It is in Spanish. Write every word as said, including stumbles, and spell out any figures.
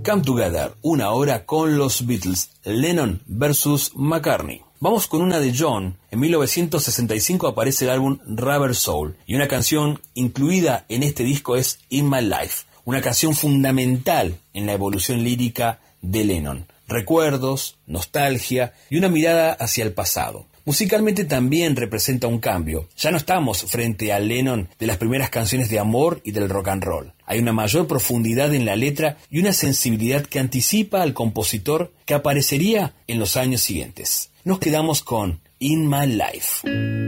Come Together, una hora con los Beatles, Lennon versus McCartney. Vamos con una de John. En mil novecientos sesenta y cinco aparece el álbum Rubber Soul y una canción incluida en este disco es In My Life, una canción fundamental en la evolución lírica de Lennon. Recuerdos, nostalgia y una mirada hacia el pasado. Musicalmente también representa un cambio. Ya no estamos frente al Lennon de las primeras canciones de amor y del rock and roll. Hay una mayor profundidad en la letra y una sensibilidad que anticipa al compositor que aparecería en los años siguientes. Nos quedamos con In My Life.